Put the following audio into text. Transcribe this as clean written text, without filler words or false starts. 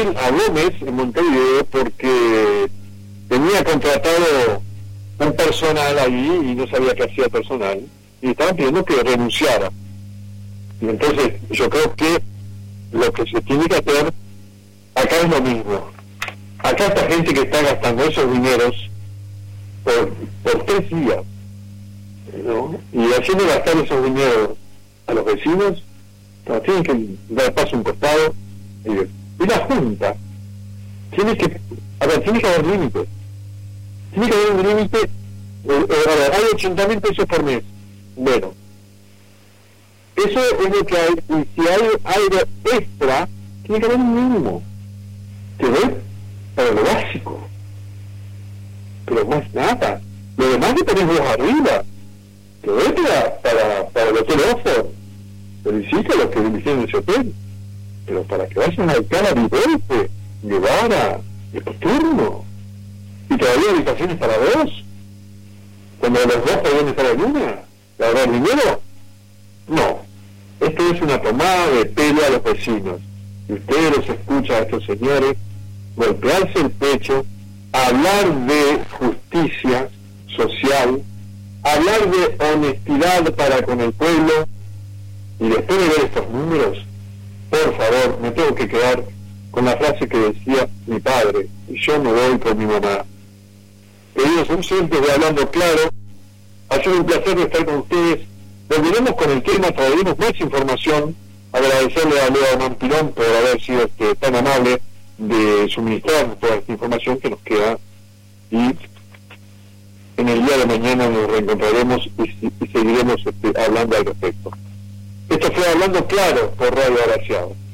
hotel a Gómez, en Montevideo, porque tenía contratado un personal ahí y no sabía qué hacía personal, y estaban pidiendo que renunciara. Y entonces yo creo que lo que se tiene que hacer acá es lo mismo. Acá esta gente que está gastando esos dineros por 3 días, ¿no? Y haciendo gastar esos dineros a los vecinos, no, tienen que dar paso a un costado, y la Junta tiene que haber límites. Tiene que haber un límite. Hay 80.000 pesos por mes. Bueno, eso es lo que hay, y si hay algo extra, tiene que haber un mínimo que doy para lo básico, pero más nada. Lo demás que tenés vos arriba, que doy para el Hotel Oxford. Felicito a los que dirigieron ese hotel, pero para que vayan al Cala Golpe, Guevara, de Coturno, y todavía habitaciones para 2, cuando los 2 podían estar en una, ¿la verdad, dinero? No, esto es una tomada de pelo a los vecinos, y ustedes los escuchan a estos señores golpearse el pecho, hablar de justicia social, hablar de honestidad para con el pueblo, y después de ver estos números, por favor, me tengo que quedar con la frase que decía mi padre, y yo me voy con mi mamá. Queridos oyentes de Hablando Claro, ha sido un placer estar con ustedes. Volveremos con el tema, traeremos más información. Agradecerle a Leo Montirón por haber sido tan amable de suministrarnos toda esta información que nos queda, y en el día de mañana nos reencontraremos y seguiremos hablando al respecto. Esto fue Hablando Claro por Radio Agraciado.